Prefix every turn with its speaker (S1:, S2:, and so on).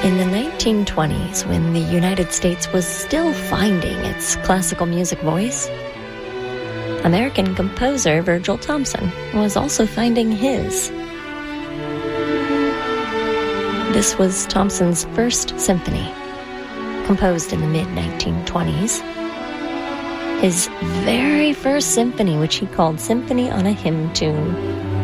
S1: In the 1920s, when the United States was still finding its classical music voice, American composer Virgil Thomson was also finding his. This was Thomson's first symphony, composed in the mid-1920s. His very first symphony, which he called Symphony on a Hymn Tune.